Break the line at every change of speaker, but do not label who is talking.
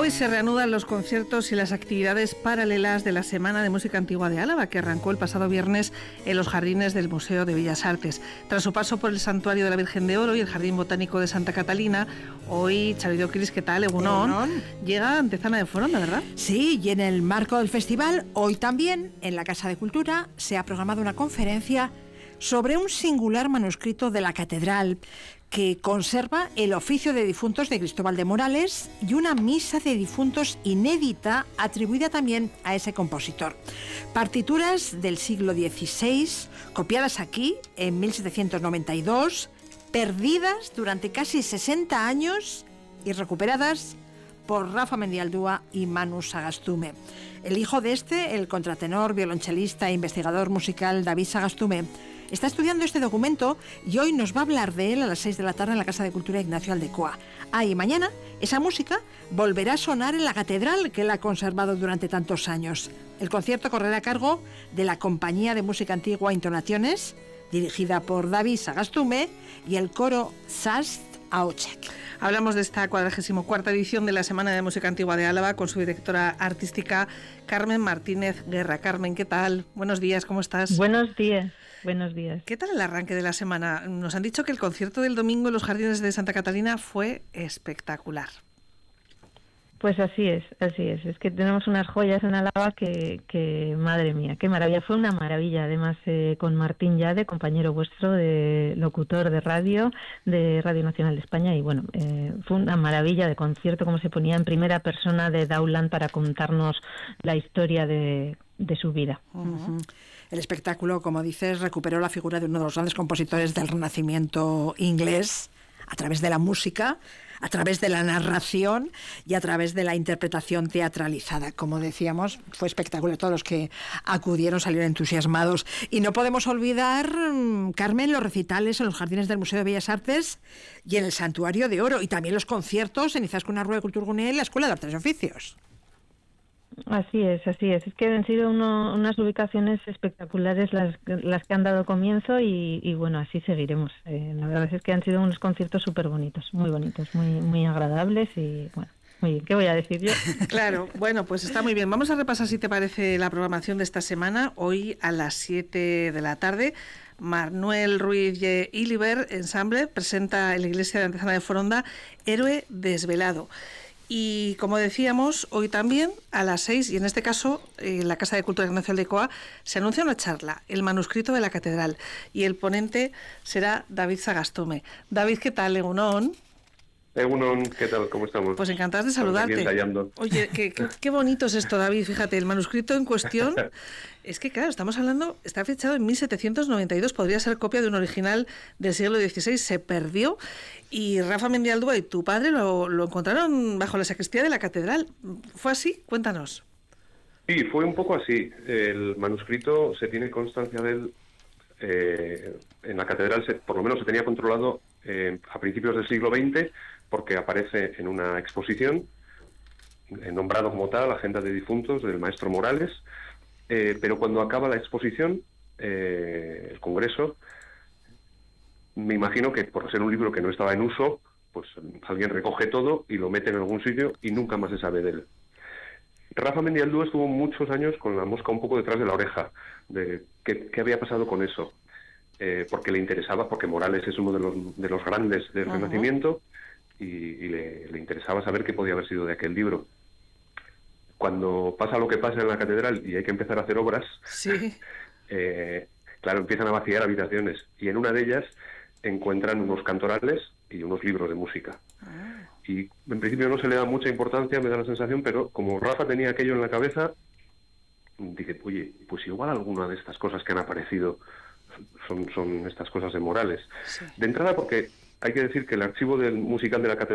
Hoy se reanudan los conciertos y las actividades paralelas de la Semana de Música Antigua de Álava, que arrancó el pasado viernes en los jardines del Museo de Bellas Artes. Tras su paso por el Santuario de la Virgen de Oro y el Jardín Botánico de Santa Catalina, hoy, Charidoquiris, ¿qué tal? Egunon, llega Antezana de Foronda, ¿verdad?
Sí, y en el marco del festival, hoy también, en la Casa de Cultura, se ha programado una conferencia sobre un singular manuscrito de la catedral que conserva el oficio de difuntos de Cristóbal de Morales y una misa de difuntos inédita atribuida también a ese compositor. Partituras del siglo XVI, copiadas aquí en 1792, perdidas durante casi 60 años y recuperadas por Rafa Mendialdúa y Manu Sagastume. El hijo de este, el contratenor, violonchelista e investigador musical David Sagastume, está estudiando este documento y hoy nos va a hablar de él a las 6 de la tarde en la Casa de Cultura Ignacio Aldecoa. Y mañana esa música volverá a sonar en la catedral que la ha conservado durante tantos años. El concierto correrá a cargo de la Compañía de Música Antigua Intonaciones, dirigida por David Sagastume, y el coro Sast Aochek.
Hablamos de esta 44ª edición de la Semana de Música Antigua de Álava con su directora artística Carmen Martínez Guerra. Carmen, ¿qué tal? Buenos días, ¿cómo estás?
Buenos días. Buenos días.
¿Qué tal el arranque de la semana? Nos han dicho que el concierto del domingo en los jardines de Santa Catalina fue espectacular.
Pues así es, así es. Es que tenemos unas joyas en Álava que madre mía, qué maravilla. Fue una maravilla, además con Martín Llade, compañero vuestro, de locutor de Radio Nacional de España, y bueno, fue una maravilla de concierto, como se ponía en primera persona de Dowland para contarnos la historia de su vida.
Uh-huh. El espectáculo, como dices, recuperó la figura de uno de los grandes compositores del Renacimiento inglés a través de la música, a través de la narración y a través de la interpretación teatralizada. Como decíamos, fue espectacular. Todos los que acudieron salieron entusiasmados. Y no podemos olvidar, Carmen, los recitales en los jardines del Museo de Bellas Artes y en el Santuario de Oro, y también los conciertos en Izaskun Arrue Kulturgunea y la Escuela de Artes y Oficios.
Así es, así es. Es que han sido unas ubicaciones espectaculares las que han dado comienzo y bueno, así seguiremos. La verdad es que han sido unos conciertos súper bonitos, muy agradables y bueno, muy bien. ¿Qué voy a decir yo?
Claro, bueno, pues está muy bien. Vamos a repasar, si te parece, la programación de esta semana. Hoy a las 7 de la tarde, Manuel Ruiz y Iliber Ensemble presenta en la iglesia de Antezana de Foronda Héroe Desvelado. Y como decíamos, hoy también a las 6, y en este caso en la Casa de Cultura Ignacio Aldecoa, se anuncia una charla, el manuscrito de la catedral, y el ponente será David Sagastume. David, ¿qué tal? Egunon.
Egunon, ¿qué tal? ¿Cómo estamos?
Pues encantados de saludarte. Oye, qué bonito es esto, David. Fíjate, el manuscrito en cuestión, es que claro, estamos hablando, está fechado en 1792, podría ser copia de un original del siglo XVI, se perdió, y Rafa Mendialdúa y tu padre lo encontraron bajo la sacristía de la catedral. ¿Fue así? Cuéntanos.
Sí, fue un poco así. El manuscrito, se tiene constancia de él, en la catedral, por lo menos se tenía controlado a principios del siglo XX, porque aparece en una exposición, nombrado como tal, Agenda de Difuntos, del maestro Morales, pero cuando acaba la exposición, el congreso, me imagino que por ser un libro que no estaba en uso, pues alguien recoge todo y lo mete en algún sitio y nunca más se sabe de él. Rafa Mendialdúa estuvo muchos años con la mosca un poco detrás de la oreja, de qué había pasado con eso, porque le interesaba, porque Morales es uno de los grandes del Renacimiento, y le interesaba saber qué podía haber sido de aquel libro. Cuando pasa lo que pasa en la catedral y hay que empezar a hacer obras,
sí.
Claro, empiezan a vaciar habitaciones, y en una de ellas encuentran unos cantorales y unos libros de música. Y en principio no se le da mucha importancia, me da la sensación, pero como Rafa tenía aquello en la cabeza, dice, oye, pues igual alguna de estas cosas que han aparecido son estas cosas de Morales. Sí. De entrada, porque hay que decir que el archivo musical de la catedral